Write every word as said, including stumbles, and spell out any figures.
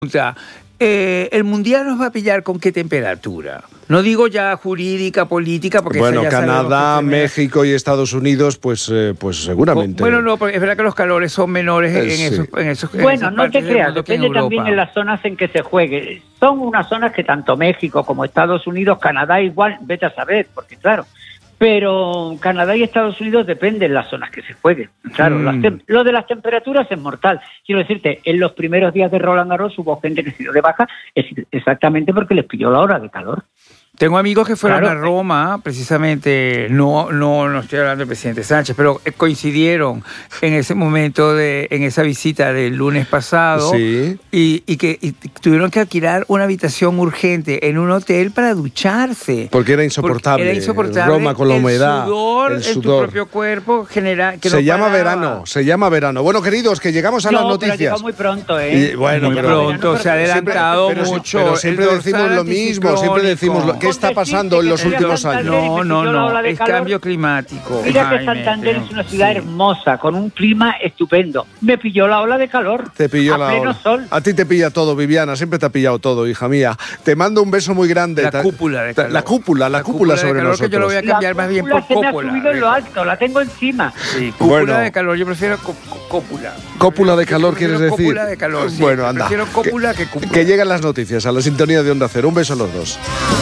Eh, ¿El mundial nos va a pillar con qué temperatura? No digo ya jurídica, política, porque bueno, ya Canadá, México y Estados Unidos, pues, eh, pues seguramente. Bueno, no, porque es verdad que los calores son menores en, Eh, sí. esos, en esos. En Bueno, esas no te partes del creas, mundo que en depende también Europa. de las zonas en que se juegue. Son unas zonas que tanto México como Estados Unidos, Canadá igual, vete a saber, porque claro. Pero Canadá y Estados Unidos depende de las zonas que se juegue. Claro, Mm. las tem- lo de las temperaturas es mortal. Quiero decirte, en los primeros días de Roland Garros hubo gente que se dio de baja es exactamente porque les pilló la hora de calor. Tengo amigos que fueron Claro. a Roma, precisamente, no, no, no estoy hablando del presidente Sánchez, pero coincidieron en ese momento, de, en esa visita del lunes pasado, Sí. y, y que y tuvieron que alquilar una habitación urgente en un hotel para ducharse. Porque era insoportable. Era insoportable. Roma con la humedad, El sudor, el en tu sudor. propio cuerpo genera. Que Se no llama paraba. verano, se llama verano. Bueno, queridos, que llegamos a no, las pero noticias. llegó muy pronto, ¿eh? Y, bueno, Muy pero- pronto, se ha adelantado Siempre- pero- mucho. pero siempre el decimos dorsal lo mismo, siempre decimos lo, ¿qué está Con pasando en decirte los que últimos Santander años? y No, me no, pilló la no, ola de es calor. cambio climático. Mira que Jaime, Santander pero- es una ciudad sí. hermosa, con un clima estupendo. Me pilló la ola de calor. Te pilló a la pleno ola. sol. A ti te pilla todo, Viviana, siempre te ha pillado todo, hija mía. Te mando un beso muy grande. La Ta- cúpula de ta- calor. La cúpula, la, La cúpula, cúpula de sobre calor que nosotros. yo lo voy a cambiar más bien por cúpula se me ha cópula. subido en lo alto, la tengo encima. Sí, cúpula Bueno. de calor, yo prefiero có- có- cópula. Cópula de Yo calor, prefiero ¿quieres decir? Cópula de calor, sí. Bueno, anda. Prefiero cópula que, que cúpula. Que llegan las noticias a la sintonía de Onda Cero. Un beso a los dos.